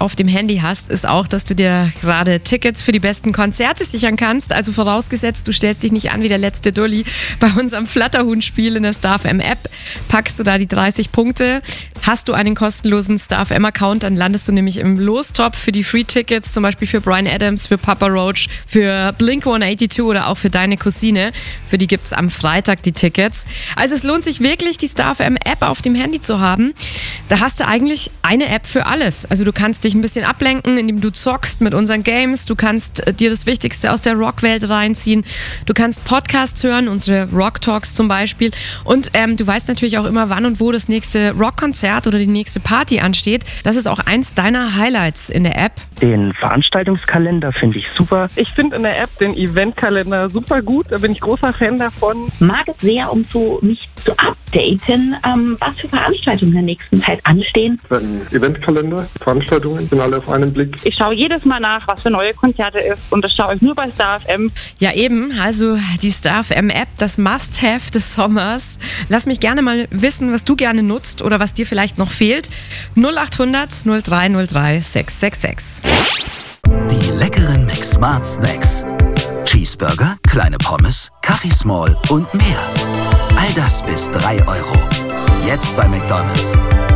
auf dem Handy hast, ist auch, dass du dir gerade Tickets für die besten Konzerte sichern kannst. Also vorausgesetzt, du stellst dich nicht an wie der letzte Dulli. Bei unserem Flatterhuhn-Spiel in der StarFM-App packst du da die 30 Punkte. Hast du einen kostenlosen StarFM-Account, dann landest du nämlich im Lostop für die Free-Tickets, zum Beispiel für Bryan Adams, für Papa Roach, für Blink-182 oder auch für deine Cousine. Für die gibt's am Freitag die Tickets. Also es lohnt sich wirklich, die StarFM-App auf dem Handy zu haben. Da hast du eigentlich eine App für alles. Also du kannst dich ein bisschen ablenken, indem du zockst mit unseren Games. Du kannst dir das Wichtigste aus der Rockwelt reinziehen. Du kannst Podcasts hören, unsere Rock Talks zum Beispiel. Und du weißt natürlich auch immer, wann und wo das nächste Rockkonzert oder die nächste Party ansteht. Das ist auch eins deiner Highlights in der App. Den Veranstaltungskalender finde ich super. Ich finde in der App den Eventkalender super gut. Da bin ich großer Fan davon. Mag es sehr, um mich zu updaten, was für Veranstaltungen in der nächsten Zeit anstehen. Ein Eventkalender, Veranstaltungen sind alle auf einen Blick. Ich schaue jedes Mal nach, was für neue Konzerte ist. Und das schaue ich nur bei StarFM. Ja eben, also die StarFM-App, das Must-Have des Sommers. Lass mich gerne mal wissen, was du gerne nutzt oder was dir vielleicht noch fehlt. 0800 0303 666. Die leckeren McSmart Snacks. Cheeseburger, kleine Pommes, Kaffee Small und mehr. All das bis 3 Euro. Jetzt bei McDonald's.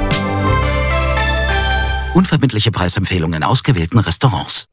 Unverbindliche Preisempfehlungen in ausgewählten Restaurants.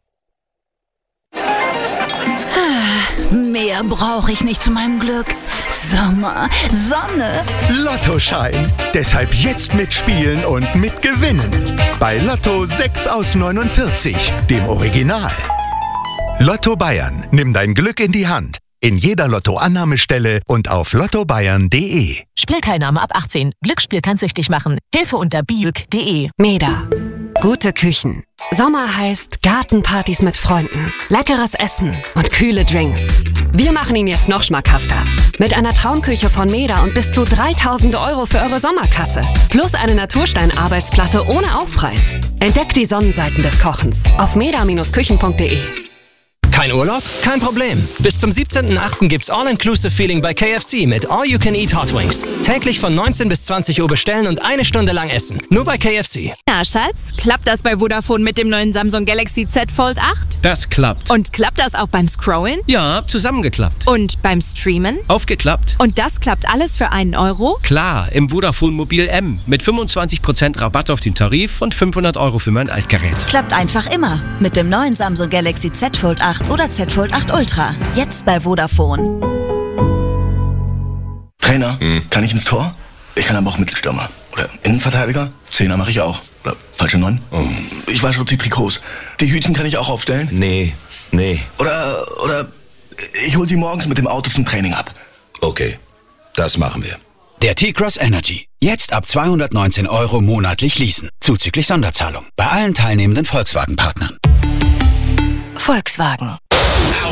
Mehr brauche ich nicht zu meinem Glück. Sommer, Sonne. Lottoschein. Deshalb jetzt mitspielen und mitgewinnen. Bei Lotto 6 aus 49, dem Original. Lotto Bayern, nimm dein Glück in die Hand. In jeder Lottoannahmestelle und auf lottobayern.de. Spielteilnahme ab 18. Glücksspiel kann süchtig machen. Hilfe unter biuk.de. Meda. Gute Küchen. Sommer heißt Gartenpartys mit Freunden, leckeres Essen und kühle Drinks. Wir machen ihn jetzt noch schmackhafter. Mit einer Traumküche von Meda und bis zu 3.000 Euro für eure Sommerkasse. Plus eine Naturstein-Arbeitsplatte ohne Aufpreis. Entdeckt die Sonnenseiten des Kochens auf meda-küchen.de. Kein Urlaub? Kein Problem. Bis zum 17.08. gibt's All-Inclusive-Feeling bei KFC mit All-You-Can-Eat Hot Wings. Täglich von 19 bis 20 Uhr bestellen und 1 Stunde lang essen. Nur bei KFC. Na, Schatz, klappt das bei Vodafone mit dem neuen Samsung Galaxy Z Fold 8? Das klappt. Und klappt das auch beim Scrollen? Ja, zusammengeklappt. Und beim Streamen? Aufgeklappt. Und das klappt alles für 1 Euro? Klar, im Vodafone Mobil M. Mit 25% Rabatt auf den Tarif und 500 Euro für mein Altgerät. Klappt einfach immer. Mit dem neuen Samsung Galaxy Z Fold 8 oder Z Fold 8 Ultra. Jetzt bei Vodafone. Trainer, kann ich ins Tor? Ich kann aber auch Mittelstürmer. Oder Innenverteidiger? Zehner mache ich auch. Oder falsche 9? Ich wasche die Trikots. Die Hütchen kann ich auch aufstellen? Nee. Oder ich hol sie morgens mit dem Auto zum Training ab. Okay, das machen wir. Der T-Cross Energy. Jetzt ab 219 Euro monatlich leasen. Zuzüglich Sonderzahlung. Bei allen teilnehmenden Volkswagen-Partnern. Volkswagen.